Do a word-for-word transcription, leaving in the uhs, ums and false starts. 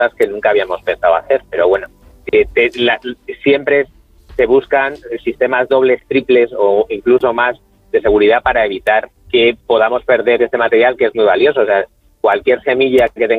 cosas que nunca habíamos pensado hacer. Pero bueno, eh, te, la, siempre se buscan sistemas dobles, triples o incluso más de seguridad para evitar que podamos perder este material que es muy valioso. O sea, cualquier semilla que tenga